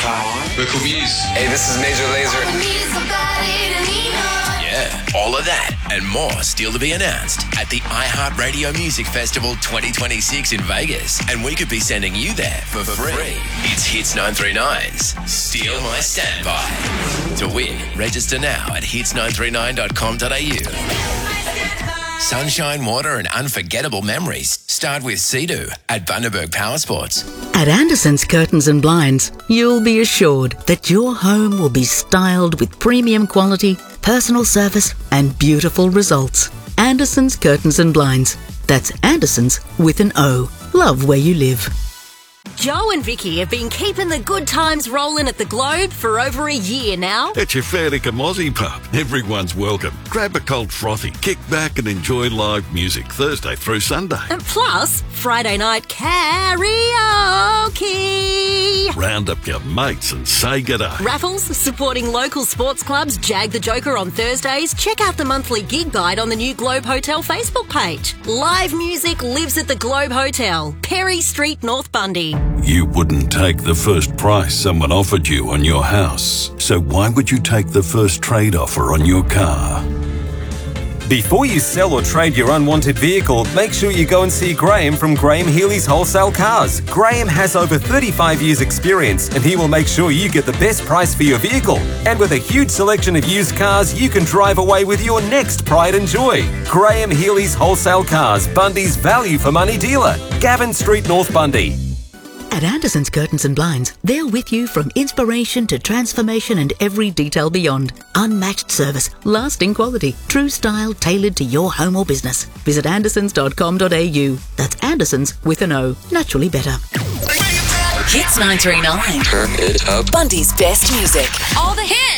Vocal Muse. Hey, this is Major Lazer. Yeah, all of that and more still to be announced at the iHeartRadio Music Festival 2026 in Vegas. And we could be sending you there for free. It's Hits 939's Steal My Standby. To win, register now at hits939.com.au. Sunshine, water and unforgettable memories start with Sea-Doo at Bundaberg Power Sports. At Anderson's Curtains and Blinds, you'll be assured that your home will be styled with premium quality, personal service and beautiful results. Anderson's Curtains and Blinds. That's Anderson's with an O. Love where you live. Joe and Vicky have been keeping the good times rolling at the Globe for over a year now. It's your fair dinkum Aussie pub. Everyone's welcome. Grab a cold frothy, kick back and enjoy live music Thursday through Sunday. And plus, Friday night karaoke. Round up your mates and say g'day. Raffles, supporting local sports clubs. Jag the Joker on Thursdays. Check out the monthly gig guide on the new Globe Hotel Facebook page. Live music lives at the Globe Hotel, Perry Street, North Bundy. You wouldn't take the first price someone offered you on your house. So why would you take the first trade offer on your car? Before you sell or trade your unwanted vehicle, make sure you go and see Graham from Graham Healy's Wholesale Cars. Graham has over 35 years experience and he will make sure you get the best price for your vehicle. And with a huge selection of used cars, you can drive away with your next pride and joy. Graham Healy's Wholesale Cars, Bundy's value for money dealer. Gavin Street, North Bundy. At Anderson's Curtains and Blinds, they're with you from inspiration to transformation and every detail beyond. Unmatched service, lasting quality, true style tailored to your home or business. Visit andersons.com.au. That's Andersons with an O. Naturally better. Hits 939. Turn it up. Bundy's best music. All the hits.